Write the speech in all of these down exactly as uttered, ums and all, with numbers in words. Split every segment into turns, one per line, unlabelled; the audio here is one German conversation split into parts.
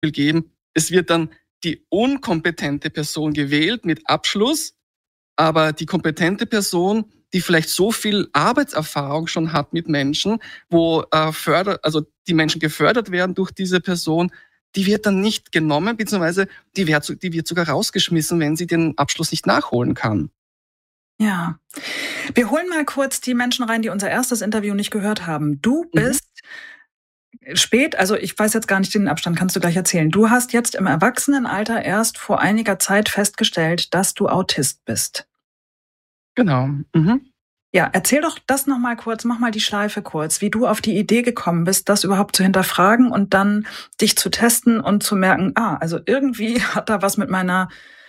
geben. Es wird dann die unkompetente Person gewählt mit Abschluss, aber die kompetente Person, die vielleicht so viel Arbeitserfahrung schon hat mit Menschen, wo äh, förder, also die Menschen gefördert werden durch diese Person, die wird dann nicht genommen, beziehungsweise die wird, die wird sogar rausgeschmissen, wenn sie den Abschluss nicht nachholen kann.
Ja. Wir holen mal kurz die Menschen rein, die unser erstes Interview nicht gehört haben. Du bist mhm. spät, also ich weiß jetzt gar nicht den Abstand, kannst du gleich erzählen. Du hast jetzt im Erwachsenenalter erst vor einiger Zeit festgestellt, dass du Autist bist.
Genau. Mhm.
Ja, erzähl doch das nochmal kurz, mach mal die Schleife kurz, wie du auf die Idee gekommen bist, das überhaupt zu hinterfragen und dann dich zu testen und zu merken, ah, also irgendwie hat da was mit meiner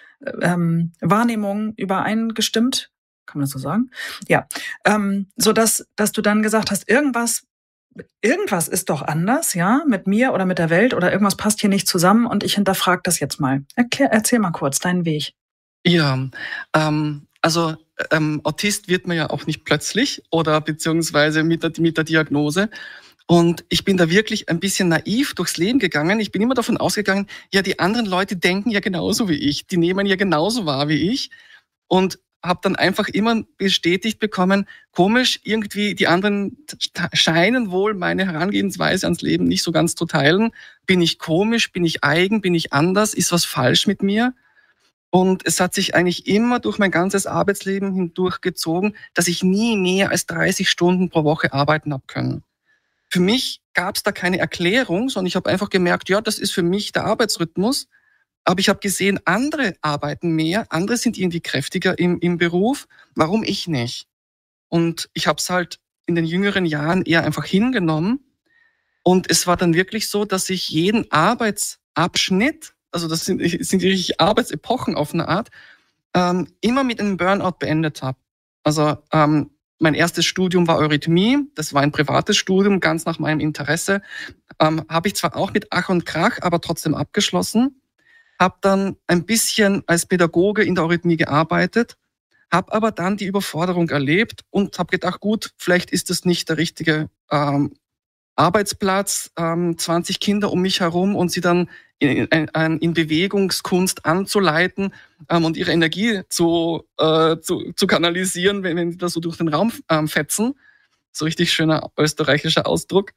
ähm, Wahrnehmung übereingestimmt. Kann man das so sagen? Ja, ähm, so dass, dass du dann gesagt hast, irgendwas, irgendwas ist doch anders, ja, mit mir oder mit der Welt oder irgendwas passt hier nicht zusammen und ich hinterfrage das jetzt mal. Erklär, erzähl mal kurz deinen Weg.
Ja, ähm, also ähm, Autist wird man ja auch nicht plötzlich oder beziehungsweise mit der, mit der Diagnose. Und ich bin da wirklich ein bisschen naiv durchs Leben gegangen. Ich bin immer davon ausgegangen, ja, die anderen Leute denken ja genauso wie ich. Die nehmen ja genauso wahr wie ich. Und habe dann einfach immer bestätigt bekommen, komisch, irgendwie die anderen scheinen wohl meine Herangehensweise ans Leben nicht so ganz zu teilen. Bin ich komisch, bin ich eigen, bin ich anders, ist was falsch mit mir? Und es hat sich eigentlich immer durch mein ganzes Arbeitsleben hindurchgezogen, dass ich nie mehr als dreißig Stunden pro Woche arbeiten habe können. Für mich gab es da keine Erklärung, sondern ich habe einfach gemerkt, ja, das ist für mich der Arbeitsrhythmus. Aber ich habe gesehen, andere arbeiten mehr, andere sind irgendwie kräftiger im, im Beruf. Warum ich nicht? Und ich habe es halt in den jüngeren Jahren eher einfach hingenommen. Und es war dann wirklich so, dass ich jeden Arbeitsabschnitt, also das sind, sind richtig Arbeitsepochen auf eine Art, ähm, immer mit einem Burnout beendet habe. Also ähm, mein erstes Studium war Eurythmie, das war ein privates Studium, ganz nach meinem Interesse. Ähm, habe ich zwar auch mit Ach und Krach, aber trotzdem abgeschlossen. Habe dann ein bisschen als Pädagoge in der Eurythmie gearbeitet, habe aber dann die Überforderung erlebt und habe gedacht, gut, vielleicht ist das nicht der richtige ähm, Arbeitsplatz, ähm, zwanzig Kinder um mich herum und sie dann in, in, in Bewegungskunst anzuleiten ähm, und ihre Energie zu, äh, zu, zu kanalisieren, wenn, wenn sie da so durch den Raum ähm, fetzen. So richtig schöner österreichischer Ausdruck.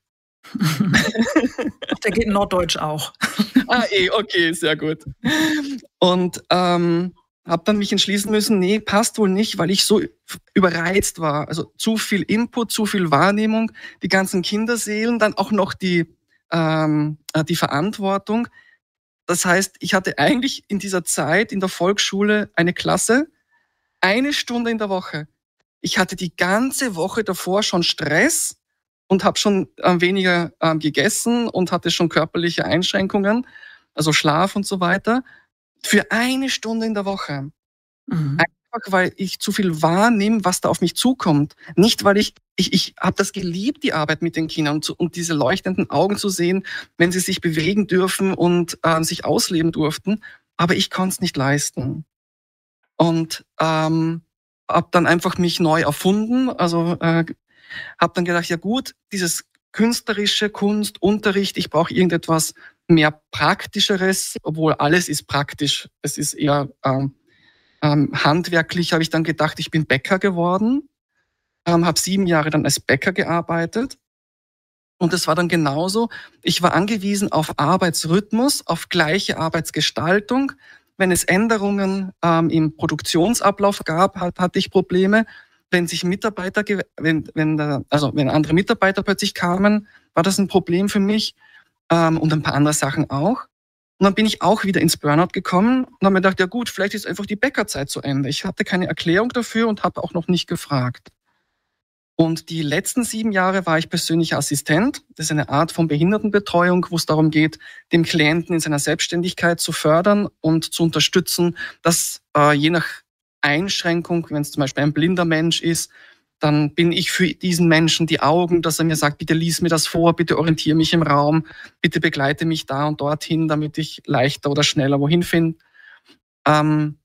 Der geht in Norddeutsch auch.
Ah, eh, okay, sehr gut. Und ähm, habe dann mich entschließen müssen, nee, passt wohl nicht, weil ich so überreizt war. Also zu viel Input, zu viel Wahrnehmung, die ganzen Kinderseelen, dann auch noch die, ähm, die Verantwortung. Das heißt, ich hatte eigentlich in dieser Zeit in der Volksschule eine Klasse, eine Stunde in der Woche. Ich hatte die ganze Woche davor schon Stress und habe schon äh, weniger äh, gegessen und hatte schon körperliche Einschränkungen, also Schlaf und so weiter, für eine Stunde in der Woche. Mhm. Einfach, weil ich zu viel wahrnehme, was da auf mich zukommt. Nicht, weil ich, ich, ich habe das geliebt, die Arbeit mit den Kindern und, und diese leuchtenden Augen zu sehen, wenn sie sich bewegen dürfen und äh, sich ausleben durften, aber ich konnte es nicht leisten. Und ähm, habe dann einfach mich neu erfunden, also äh, habe dann gedacht, ja gut, dieses künstlerische Kunst, Unterricht, ich brauche irgendetwas mehr Praktischeres, obwohl alles ist praktisch. Es ist eher ähm, ähm, handwerklich, habe ich dann gedacht, ich bin Bäcker geworden, ähm, habe sieben Jahre dann als Bäcker gearbeitet. Und es war dann genauso, ich war angewiesen auf Arbeitsrhythmus, auf gleiche Arbeitsgestaltung. Wenn es Änderungen ähm, im Produktionsablauf gab, hat, hatte ich Probleme. Wenn sich Mitarbeiter, wenn, wenn, also wenn andere Mitarbeiter plötzlich kamen, war das ein Problem für mich ähm, und ein paar andere Sachen auch. Und dann bin ich auch wieder ins Burnout gekommen und habe mir gedacht, ja gut, vielleicht ist einfach die Bäckerzeit zu Ende. Ich hatte keine Erklärung dafür und habe auch noch nicht gefragt. Und die letzten sieben Jahre war ich persönlicher Assistent. Das ist eine Art von Behindertenbetreuung, wo es darum geht, dem Klienten in seiner Selbstständigkeit zu fördern und zu unterstützen, dass äh, je nach Einschränkung, wenn es zum Beispiel ein blinder Mensch ist, dann bin ich für diesen Menschen die Augen, dass er mir sagt, bitte lies mir das vor, bitte orientiere mich im Raum, bitte begleite mich da und dorthin, damit ich leichter oder schneller wohin finde. Ähm,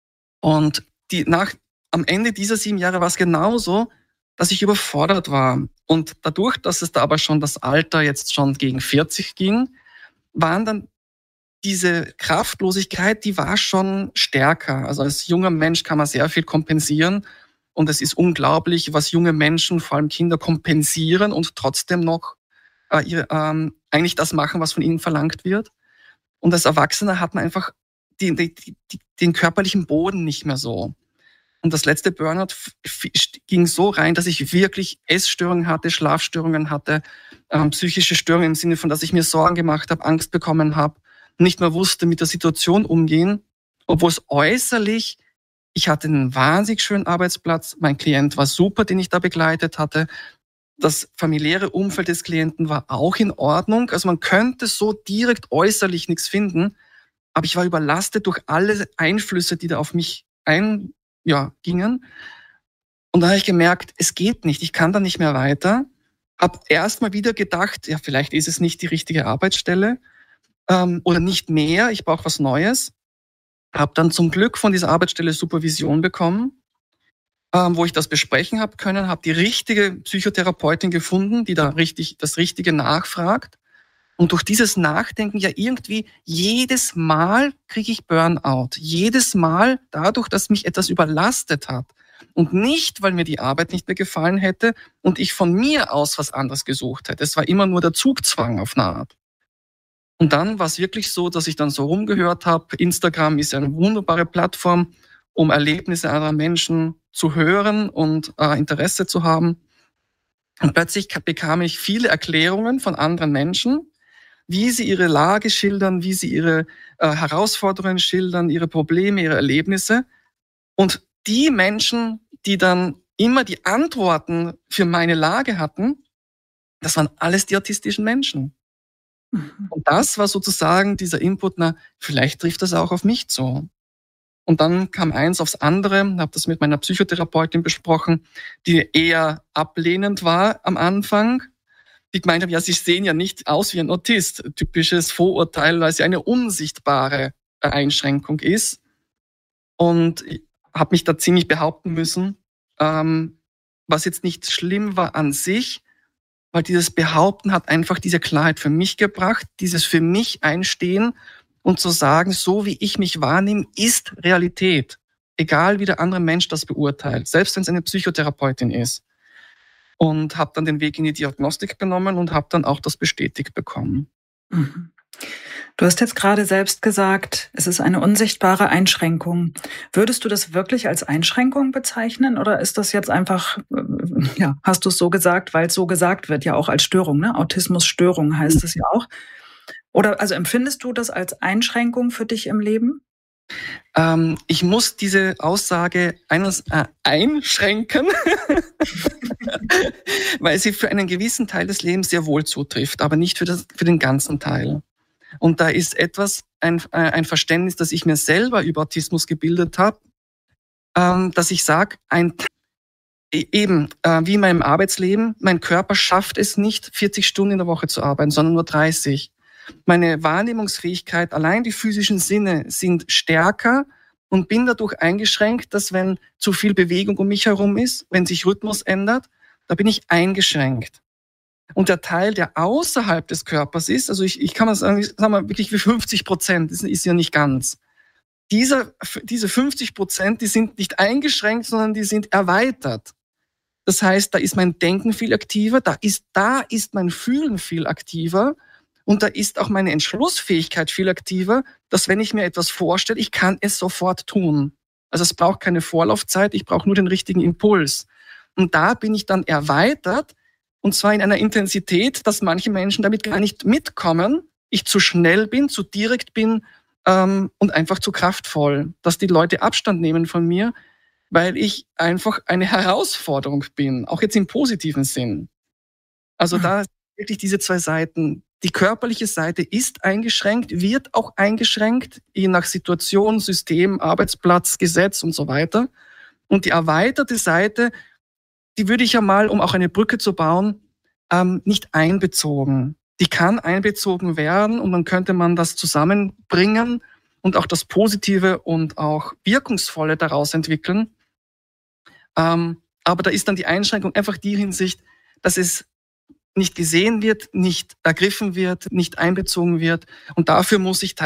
und die, nach, am Ende dieser sieben Jahre war es genauso, dass ich überfordert war. Und dadurch, dass es da aber schon das Alter jetzt schon gegen vierzig ging, waren dann diese Kraftlosigkeit, die war schon stärker. Also als junger Mensch kann man sehr viel kompensieren. Und es ist unglaublich, was junge Menschen, vor allem Kinder, kompensieren und trotzdem noch äh, ihr, ähm, eigentlich das machen, was von ihnen verlangt wird. Und als Erwachsener hat man einfach die, die, die, den körperlichen Boden nicht mehr so. Und das letzte Burnout f- f- ging so rein, dass ich wirklich Essstörungen hatte, Schlafstörungen hatte, ähm, psychische Störungen im Sinne von, dass ich mir Sorgen gemacht habe, Angst bekommen habe, nicht mehr wusste, mit der Situation umgehen, obwohl es äußerlich, ich hatte einen wahnsinnig schönen Arbeitsplatz, mein Klient war super, den ich da begleitet hatte, das familiäre Umfeld des Klienten war auch in Ordnung, also man könnte so direkt äußerlich nichts finden, aber ich war überlastet durch alle Einflüsse, die da auf mich ein, ja, gingen. Und da habe ich gemerkt, es geht nicht, ich kann da nicht mehr weiter. Hab erst mal wieder gedacht, ja, vielleicht ist es nicht die richtige Arbeitsstelle ähm, oder nicht mehr, ich brauche was Neues. Habe dann zum Glück von dieser Arbeitsstelle Supervision bekommen, ähm, wo ich das besprechen habe können, habe die richtige Psychotherapeutin gefunden, die da richtig das Richtige nachfragt. Und durch dieses Nachdenken ja irgendwie jedes Mal kriege ich Burnout. Jedes Mal dadurch, dass mich etwas überlastet hat. Und nicht, weil mir die Arbeit nicht mehr gefallen hätte und ich von mir aus was anderes gesucht hätte. Es war immer nur der Zugzwang auf eine Art. Und dann war es wirklich so, dass ich dann so rumgehört habe, Instagram ist eine wunderbare Plattform, um Erlebnisse anderer Menschen zu hören und äh, Interesse zu haben. Und plötzlich bekam ich viele Erklärungen von anderen Menschen, wie sie ihre Lage schildern, wie sie ihre äh, Herausforderungen schildern, ihre Probleme, ihre Erlebnisse. Und die Menschen, die dann immer die Antworten für meine Lage hatten, das waren alles die autistischen Menschen. Mhm. Und das war sozusagen dieser Input, na, vielleicht trifft das auch auf mich zu. Und dann kam eins aufs andere, habe das mit meiner Psychotherapeutin besprochen, die eher ablehnend war am Anfang. Die gemeint haben, ja, sie sehen ja nicht aus wie ein Autist. Typisches Vorurteil, weil es ja eine unsichtbare Einschränkung ist. Und ich habe mich da ziemlich behaupten müssen, ähm, was jetzt nicht schlimm war an sich, weil dieses Behaupten hat einfach diese Klarheit für mich gebracht, dieses für mich einstehen und zu sagen, so wie ich mich wahrnehme, ist Realität. Egal wie der andere Mensch das beurteilt, selbst wenn es eine Psychotherapeutin ist. Und habe dann den Weg in die Diagnostik genommen und habe dann auch das bestätigt bekommen.
Mhm. Du hast jetzt gerade selbst gesagt, es ist eine unsichtbare Einschränkung. Würdest du das wirklich als Einschränkung bezeichnen oder ist das jetzt einfach, ja, hast du es so gesagt, weil es so gesagt wird, ja auch als Störung, ne? Autismusstörung heißt es ja auch. Oder also empfindest du das als Einschränkung für dich im Leben?
Ähm, ich muss diese Aussage eines, äh, einschränken, weil sie für einen gewissen Teil des Lebens sehr wohl zutrifft, aber nicht für, das, für den ganzen Teil. Und da ist etwas, ein, äh, ein Verständnis, das ich mir selber über Autismus gebildet habe, ähm, dass ich sage, ein eben äh, wie in meinem Arbeitsleben, mein Körper schafft es nicht, vierzig Stunden in der Woche zu arbeiten, sondern nur dreißig. Meine Wahrnehmungsfähigkeit, allein die physischen Sinne sind stärker und bin dadurch eingeschränkt, dass wenn zu viel Bewegung um mich herum ist, wenn sich Rhythmus ändert, da bin ich eingeschränkt. Und der Teil, der außerhalb des Körpers ist, also ich, ich kann mal sagen, sagen wir wirklich wie fünfzig Prozent, das ist ja nicht ganz. Dieser, diese fünfzig Prozent, die sind nicht eingeschränkt, sondern die sind erweitert. Das heißt, da ist mein Denken viel aktiver, da ist, da ist mein Fühlen viel aktiver. Und da ist auch meine Entschlussfähigkeit viel aktiver, dass wenn ich mir etwas vorstelle, ich kann es sofort tun. Also es braucht keine Vorlaufzeit, ich brauche nur den richtigen Impuls. Und da bin ich dann erweitert, und zwar in einer Intensität, dass manche Menschen damit gar nicht mitkommen, ich zu schnell bin, zu direkt bin ähm, und einfach zu kraftvoll, dass die Leute Abstand nehmen von mir, weil ich einfach eine Herausforderung bin, auch jetzt im positiven Sinn. Also mhm. da wirklich diese zwei Seiten. Die körperliche Seite ist eingeschränkt, wird auch eingeschränkt, je nach Situation, System, Arbeitsplatz, Gesetz und so weiter. Und die erweiterte Seite, die würde ich ja mal, um auch eine Brücke zu bauen, ähm, nicht einbezogen. Die kann einbezogen werden und dann könnte man das zusammenbringen und auch das Positive und auch Wirkungsvolle daraus entwickeln. Ähm, aber da ist dann die Einschränkung einfach die Hinsicht, dass es nicht gesehen wird, nicht ergriffen wird, nicht einbezogen wird. Und dafür muss ich